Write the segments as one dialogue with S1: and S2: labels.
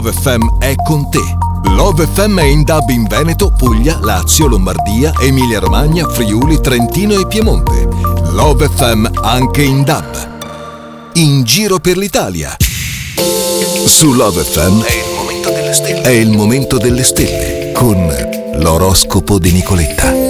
S1: Love FM è con te. Love FM è in DAB in Veneto, Puglia, Lazio, Lombardia, Emilia Romagna, Friuli, Trentino e Piemonte. Love FM anche in DAB. In giro per l'Italia. Su Love FM è il momento delle stelle. È il momento delle stelle con l'oroscopo di Nicoletta.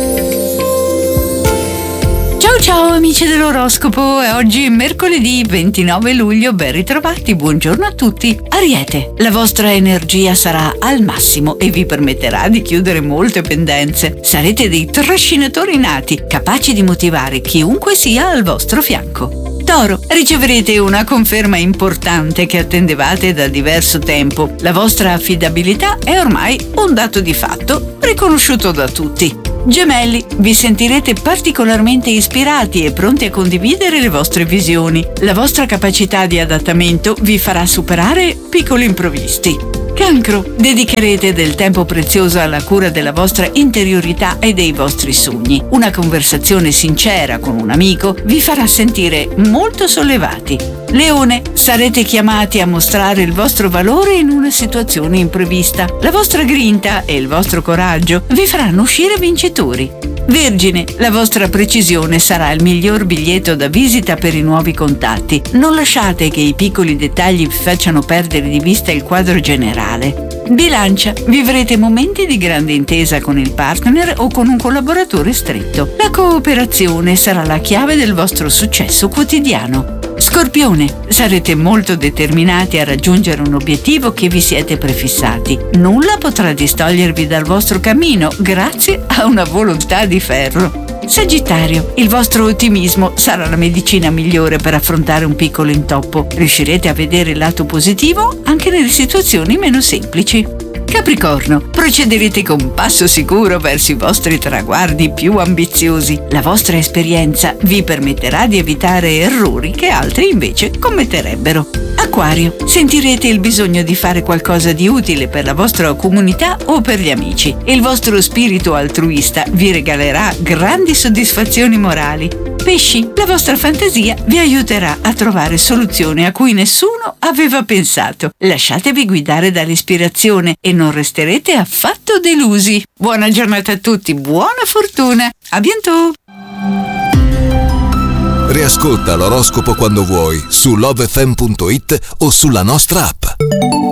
S2: Ciao amici dell'oroscopo, oggi è mercoledì 29 luglio, ben ritrovati, buongiorno a tutti. Ariete, la vostra energia sarà al massimo e vi permetterà di chiudere molte pendenze. Sarete dei trascinatori nati, capaci di motivare chiunque sia al vostro fianco. Toro, riceverete una conferma importante che attendevate da diverso tempo. La vostra affidabilità è ormai un dato di fatto, riconosciuto da tutti. Gemelli, vi sentirete particolarmente ispirati e pronti a condividere le vostre visioni. La vostra capacità di adattamento vi farà superare piccoli imprevisti. Cancro, dedicherete del tempo prezioso alla cura della vostra interiorità e dei vostri sogni. Una conversazione sincera con un amico vi farà sentire molto sollevati. Leone, sarete chiamati a mostrare il vostro valore in una situazione imprevista. La vostra grinta e il vostro coraggio vi faranno uscire vincitori. Vergine, la vostra precisione sarà il miglior biglietto da visita per i nuovi contatti. Non lasciate che i piccoli dettagli vi facciano perdere di vista il quadro generale. Bilancia, vivrete momenti di grande intesa con il partner o con un collaboratore stretto. La cooperazione sarà la chiave del vostro successo quotidiano. Scorpione, sarete molto determinati a raggiungere un obiettivo che vi siete prefissati. Nulla potrà distogliervi dal vostro cammino grazie a una volontà di ferro. Sagittario, il vostro ottimismo sarà la medicina migliore per affrontare un piccolo intoppo. Riuscirete a vedere il lato positivo anche nelle situazioni meno semplici. Capricorno, procederete con passo sicuro verso i vostri traguardi più ambiziosi. La vostra esperienza vi permetterà di evitare errori che altri invece commetterebbero. Acquario, sentirete il bisogno di fare qualcosa di utile per la vostra comunità o per gli amici. Il vostro spirito altruista vi regalerà grandi soddisfazioni morali. Pesci, la vostra fantasia vi aiuterà a trovare soluzioni a cui nessuno aveva pensato. Lasciatevi guidare dall'ispirazione e non resterete affatto delusi. Buona giornata a tutti, buona fortuna, a bientôt!
S1: Riascolta l'oroscopo quando vuoi su lovefm.it o sulla nostra app.